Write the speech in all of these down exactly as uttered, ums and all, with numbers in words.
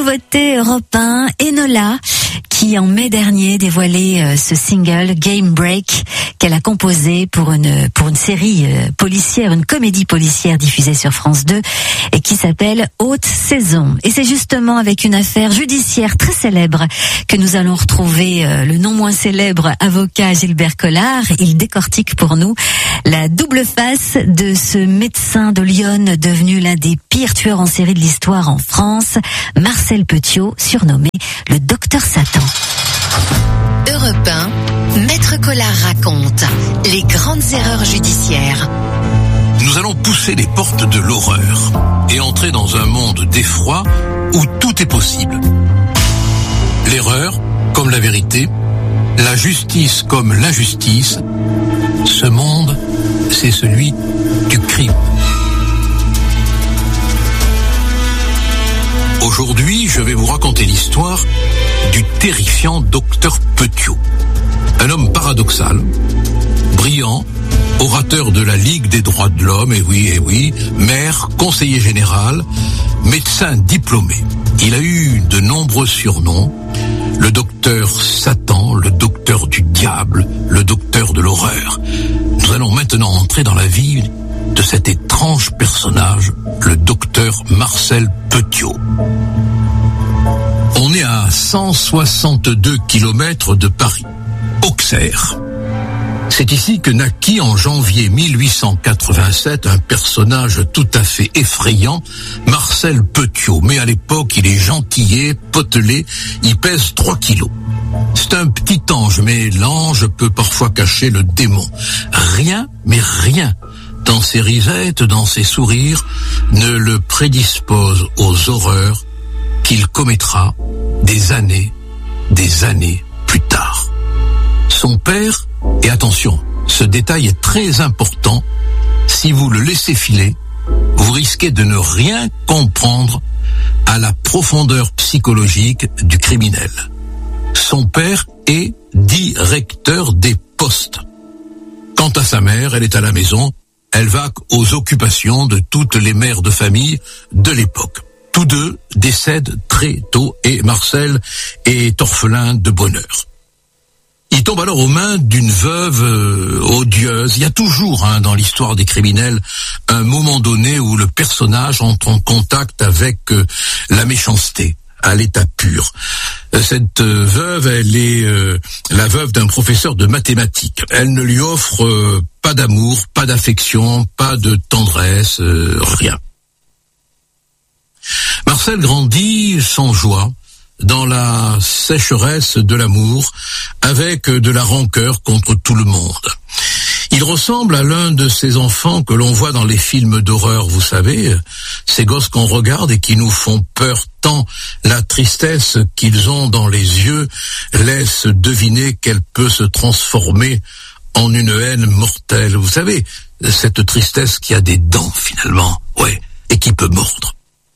nouveauté Europe un, Enola, qui en mai dernier dévoilait euh, ce single Game Break qu'elle a composé pour une pour une série euh, policière, une comédie policière diffusée sur France deux et qui s'appelle Haute Saison. Et c'est justement avec une affaire judiciaire très célèbre que nous allons retrouver euh, le non moins célèbre avocat Gilbert Collard. Il décortique pour nous la double face de ce médecin de Lyon devenu l'un des pires tueurs en série de l'histoire en France, Marcel Petiot, surnommé le Docteur Satan. Europe un, Maître Collard raconte les grandes erreurs judiciaires. Nous allons pousser les portes de l'horreur et entrer dans un monde d'effroi où tout est possible. L'erreur comme la vérité, la justice comme l'injustice, ce monde, c'est celui du crime. Aujourd'hui, je vais vous raconter l'histoire du terrifiant docteur Petiot. Un homme paradoxal, brillant, orateur de la Ligue des droits de l'homme, et oui, et oui, maire, conseiller général, médecin diplômé. Il a eu de nombreux surnoms, le docteur Satan, le docteur du diable, le docteur de l'horreur. Nous allons maintenant entrer dans la vie de cet étrange personnage, le docteur Marcel Petiot. On est à cent soixante-deux kilomètres de Paris, Auxerre. C'est ici que naquit en janvier mille huit cent quatre-vingt-sept un personnage tout à fait effrayant, Marcel Petiot. Mais à l'époque, il est gentillé, potelé, il pèse trois kilos. C'est un petit ange, mais l'ange peut parfois cacher le démon. Rien, mais rien, dans ses risettes, dans ses sourires, ne le prédispose aux horreurs qu'il commettra des années, des années plus tard. Son père, et attention, ce détail est très important, si vous le laissez filer, vous risquez de ne rien comprendre à la profondeur psychologique du criminel. Son père est directeur des postes. Quant à sa mère, elle est à la maison, elle va aux occupations de toutes les mères de famille de l'époque. Tous deux décèdent très tôt et Marcel est orphelin de bonheur. Il tombe alors aux mains d'une veuve euh, odieuse. Il y a toujours, hein, dans l'histoire des criminels, un moment donné où le personnage entre en contact avec euh, la méchanceté, à l'état pur. Cette euh, veuve, elle est euh, la veuve d'un professeur de mathématiques. Elle ne lui offre euh, pas d'amour, pas d'affection, pas de tendresse, euh, rien. Marcel grandit sans joie, dans la sécheresse de l'amour, avec de la rancœur contre tout le monde. Il ressemble à l'un de ces enfants que l'on voit dans les films d'horreur, vous savez, ces gosses qu'on regarde et qui nous font peur tant la tristesse qu'ils ont dans les yeux laisse deviner qu'elle peut se transformer en une haine mortelle. Vous savez, cette tristesse qui a des dents finalement, ouais, et qui peut mordre.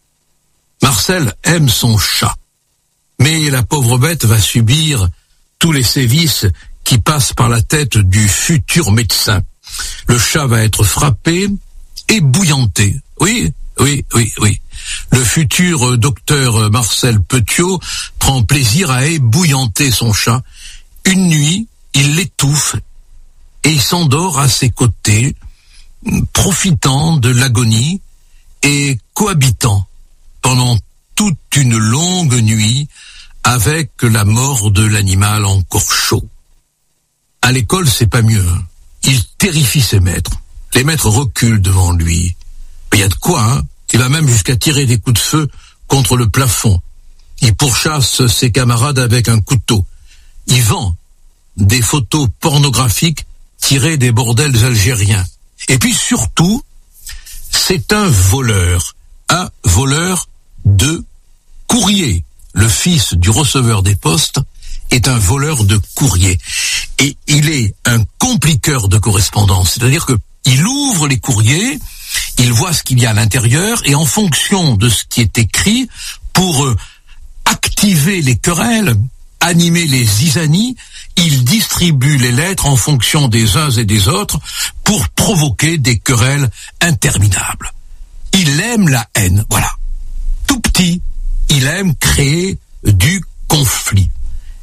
Marcel aime son chat. Mais la pauvre bête va subir tous les sévices qui passent par la tête du futur médecin. Le chat va être frappé, ébouillanté. Oui, oui, oui, oui. Le futur docteur Marcel Petiot prend plaisir à ébouillanter son chat. Une nuit, il l'étouffe et il s'endort à ses côtés, profitant de l'agonie et cohabitant pendant toute une longue nuit avec la mort de l'animal encore chaud. À l'école, c'est pas mieux. Il terrifie ses maîtres. Les maîtres reculent devant lui. Il y a de quoi, hein. Il va même jusqu'à tirer des coups de feu contre le plafond. Il pourchasse ses camarades avec un couteau. Il vend des photos pornographiques tirées des bordels algériens. Et puis surtout, c'est un voleur. Un voleur de courrier. Le fils du receveur des postes est un voleur de courrier. Et il est un compliqueur de correspondance. C'est-à-dire que il ouvre les courriers, il voit ce qu'il y a à l'intérieur, et en fonction de ce qui est écrit, pour euh, activer les querelles, animer les zizanies, il distribue les lettres en fonction des uns et des autres pour provoquer des querelles interminables. Il aime la haine, voilà. Tout petit, il aime créer du conflit.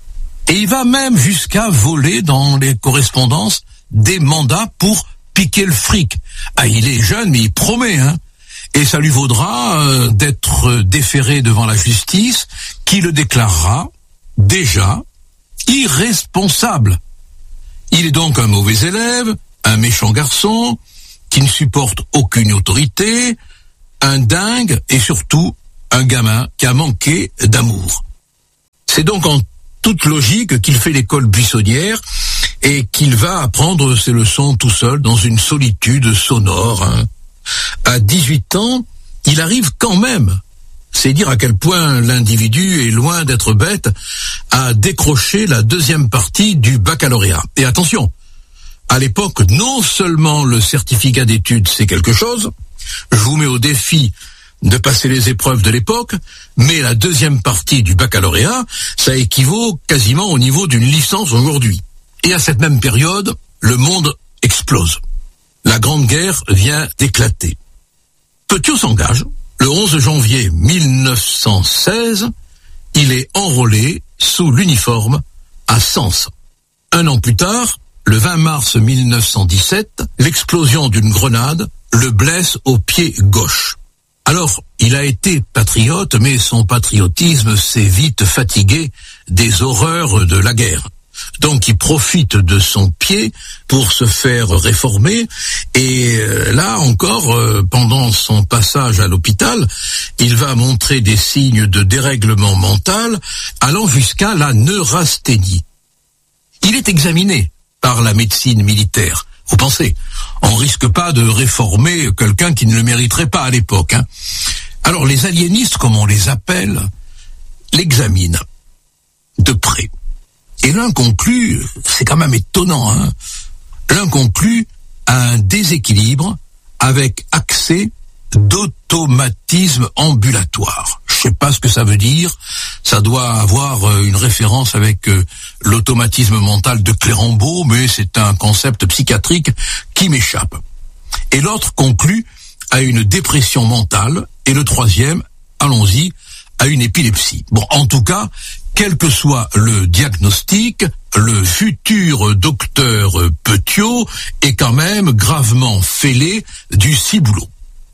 Et il va même jusqu'à voler dans les correspondances des mandats pour piquer le fric. Ah, il est jeune, mais il promet, hein. Et ça lui vaudra euh, d'être déféré devant la justice, qui le déclarera déjà irresponsable. Il est donc un mauvais élève, un méchant garçon, qui ne supporte aucune autorité, un dingue et surtout un gamin qui a manqué d'amour. C'est donc en toute logique qu'il fait l'école buissonnière et qu'il va apprendre ses leçons tout seul dans une solitude sonore. Hein. À dix-huit ans, il arrive quand même, c'est dire à quel point l'individu est loin d'être bête, à décrocher la deuxième partie du baccalauréat. Et attention, à l'époque, non seulement le certificat d'études c'est quelque chose, je vous mets au défi de passer les épreuves de l'époque, mais la deuxième partie du baccalauréat, ça équivaut quasiment au niveau d'une licence aujourd'hui. Et à cette même période, le monde explose. La Grande Guerre vient d'éclater. Petiot s'engage. Le onze janvier mille neuf cent seize, il est enrôlé sous l'uniforme à Sens. Un an plus tard, le vingt mars mille neuf cent dix-sept, l'explosion d'une grenade le blesse au pied gauche. Alors, il a été patriote, mais son patriotisme s'est vite fatigué des horreurs de la guerre. Donc, il profite de son pied pour se faire réformer. Et là encore, pendant son passage à l'hôpital, il va montrer des signes de dérèglement mental, allant jusqu'à la neurasthénie. Il est examiné par la médecine militaire. Vous pensez, on risque pas de réformer quelqu'un qui ne le mériterait pas à l'époque. Hein. Alors les aliénistes, comme on les appelle, l'examinent de près. Et l'un conclut, c'est quand même étonnant, hein, l'un conclut à un déséquilibre avec accès d'automatisme ambulatoire. Je sais pas ce que ça veut dire, ça doit avoir une référence avec euh, l'automatisme mental de Clérambault, mais c'est un concept psychiatrique qui m'échappe. Et l'autre conclut à une dépression mentale, et le troisième, allons-y, à une épilepsie. Bon, en tout cas, quel que soit le diagnostic, le futur docteur Petiot est quand même gravement fêlé du ciboulot.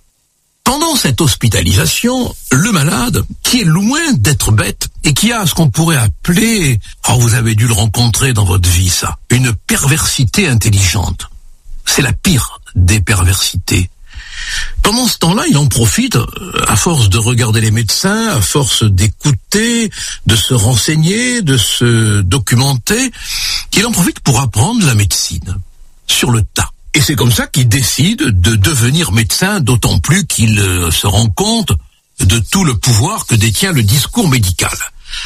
Pendant cette hospitalisation, le malade, qui est loin d'être bête et qui a ce qu'on pourrait appeler, oh, vous avez dû le rencontrer dans votre vie ça, une perversité intelligente. C'est la pire des perversités. Pendant ce temps-là, il en profite, à force de regarder les médecins, à force d'écouter, de se renseigner, de se documenter, il en profite pour apprendre la médecine, sur le tas. Et c'est comme ça qu'il décide de devenir médecin, d'autant plus qu'il se rend compte de tout le pouvoir que détient le discours médical.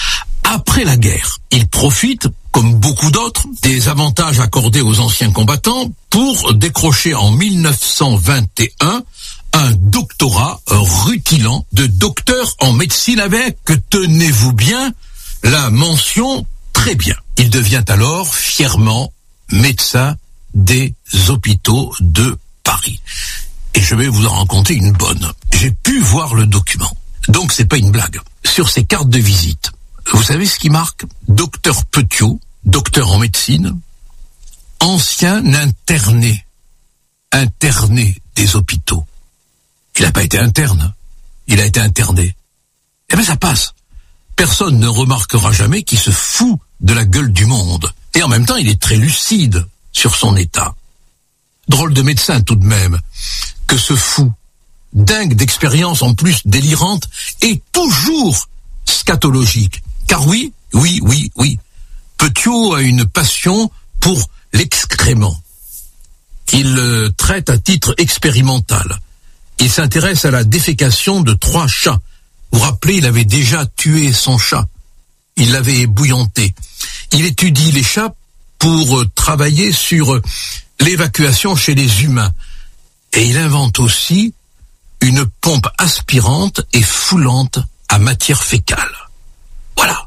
Après la guerre, il profite, comme beaucoup d'autres, des avantages accordés aux anciens combattants pour décrocher en mille neuf cent vingt et un un doctorat rutilant de docteur en médecine avec, tenez-vous bien, la mention très bien. Il devient alors fièrement médecin des hôpitaux de Paris. Et je vais vous en raconter une bonne. J'ai pu voir le document. Donc c'est pas une blague. Sur ses cartes de visite, vous savez ce qui marque? Docteur Petiot, docteur en médecine, ancien interné, interné des hôpitaux. Il n'a pas été interne, il a été interné. Eh bien ça passe. Personne ne remarquera jamais qu'il se fout de la gueule du monde. Et en même temps, il est très lucide sur son état. Drôle de médecin tout de même, que ce fou, dingue d'expérience en plus délirante, est toujours scatologique. Car oui, oui, oui, oui, Petiot a une passion pour l'excrément. Il le traite à titre expérimental. Il s'intéresse à la défécation de trois chats. Vous vous rappelez, il avait déjà tué son chat. Il l'avait ébouillanté. Il étudie les chats pour travailler sur l'évacuation chez les humains. Et il invente aussi une pompe aspirante et foulante à matière fécale. Voilà.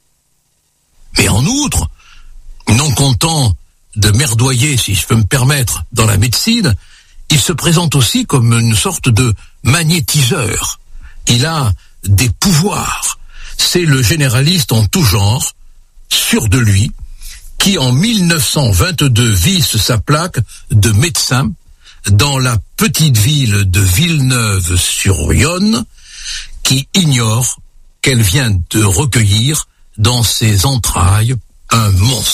Mais en outre, non content de merdoyer, si je peux me permettre, dans la médecine, il se présente aussi comme une sorte de magnétiseur. Il a des pouvoirs. C'est le généraliste en tout genre, sûr de lui, qui en mille neuf cent vingt-deux visse sa plaque de médecin dans la petite ville de Villeneuve-sur-Yonne, qui ignore qu'elle vient de recueillir dans ses entrailles un monstre.